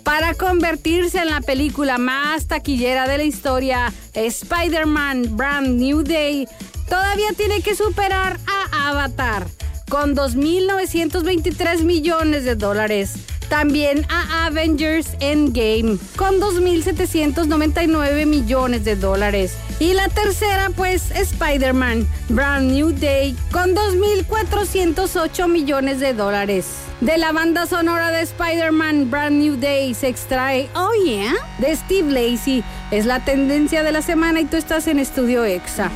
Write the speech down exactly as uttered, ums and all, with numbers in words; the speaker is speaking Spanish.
Para convertirse en la película más taquillera de la historia, Spider-Man Brand New Day todavía tiene que superar a Avatar con dos mil novecientos veintitrés millones de dólares. También a Avengers Endgame con dos mil setecientos noventa y nueve millones de dólares. Y la tercera, pues, Spider-Man Brand New Day con dos mil cuatrocientos ocho millones de dólares. De la banda sonora de Spider-Man Brand New Day se extrae Oh Yeah de Steve Lacy. Es la tendencia de la semana y tú estás en Estudio Exa.